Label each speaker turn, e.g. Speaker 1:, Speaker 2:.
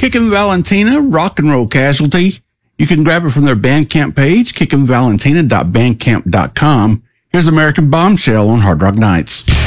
Speaker 1: Kickin' Valentina, rock and roll casualty. You can grab it from their Bandcamp page, kickinvalentina.bandcamp.com. Here's American Bombshell on Hard Rock Nights.